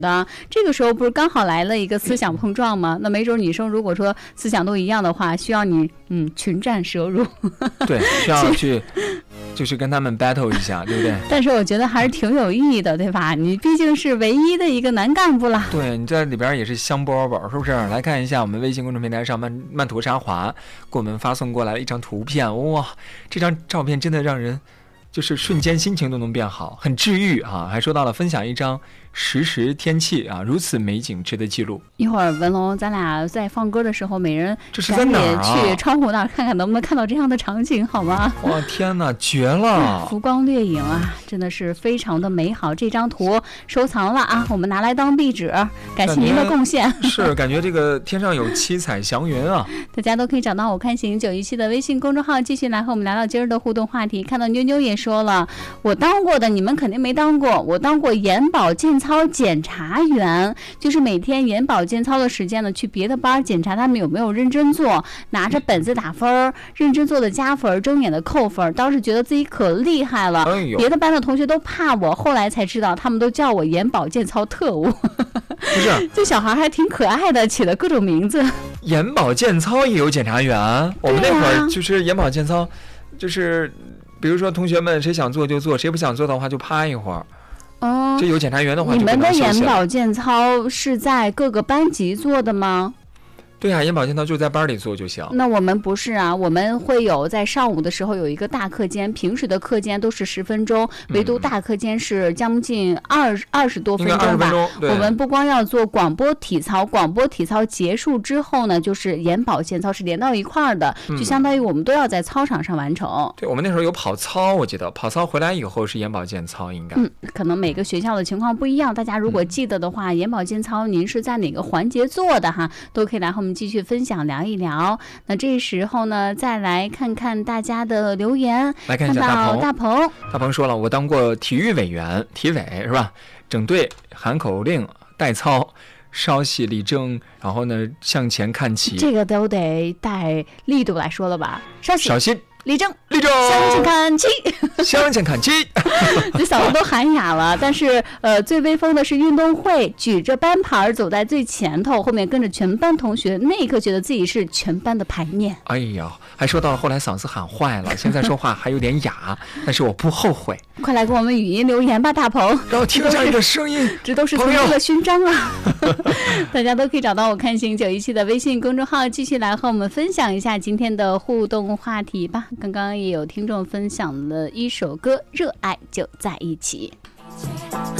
的，这个时候不是刚好来了一个思想碰撞吗？那没准女生如果说思想都一样的话，需要你群战蛇入。 对，需要去就是跟他们 battle 一下，对不对？ 但是我觉得还是挺有意义的，对吧？你毕竟是唯一的一个男干部啦。 对，你在里边也是香饽饽，是不是？来看一下我们微信公众平台上曼图沙华给我们发送过来了一张图片，哇，这张照片真的让人就是瞬间心情都能变好，很治愈啊！还说到了分享一张实时天气啊，如此美景值得记录。 一会儿文龙咱俩在放歌的时候，每人这是在哪儿啊？ 去窗户那儿看看能不能看到这样的场景，好吗？ 哇，天哪，绝了！ 浮光掠影啊，真的是非常的美好。这张图收藏了啊，我们拿来当壁纸，感谢您的贡献。 是，感觉这个天上有七彩祥云啊！ 大家都可以找到我看行917的微信公众号，继续来和我们聊聊今儿的互动话题。看到妞妞也说了，我当过的你们肯定没当过，我当过眼保健操检查员，就是每天眼保健操的时间呢，去别的班检查他们有没有认真做，拿着本子打分，认真做的加分，睁眼的扣分。当时觉得自己可厉害了，别的班的同学都怕我，后来才知道他们都叫我眼保健操特务。 不是， 这小孩还挺可爱的，起了各种名字。 眼保健操也有检查员，我们那会儿就是眼保健操，就是比如说同学们谁想做就做，谁不想做的话就趴一会儿。这有检查员的话就不能休息了。 你们的眼保健操是在各个班级做的吗？ 对啊，眼保健操就在班里做就行。 那我们不是啊，我们会有在上午的时候有一个大课间，平时的课间都是10分钟，唯独大课间是将近20多分钟吧。我们不光要做广播体操，广播体操结束之后呢，就是眼保健操是连到一块儿的，就相当于我们都要在操场上完成。 对，我们那时候有跑操，我记得跑操回来以后是眼保健操，应该。 可能每个学校的情况不一样，大家如果记得的话，眼保健操您是在哪个环节做的哈，都可以来和我们继续分享聊一聊。那这时候呢，再来看看大家的留言。 来看一下大鹏说了，我当过体育委员，体委是吧？整队喊口令、带操、稍息立正，然后呢向前看齐。 这个都得带力度来说了吧？ 稍息。 立正，向前看齐， 向前看齐。 这嗓子都喊哑了。但是最威风的是运动会，举着班牌走在最前头，后面跟着全班同学，那一刻觉得自己是全班的牌面。 哎呀，还说到了后来嗓子喊坏了，现在说话还有点哑，但是我不后悔。 快来给我们语音留言吧，大鹏， 让我听下你的声音， 这都是曾经的勋章啊！大家都可以找到我看行917的微信公众号，继续来和我们分享一下今天的互动话题吧。刚刚也有听众分享了一首歌《热爱就在一起》。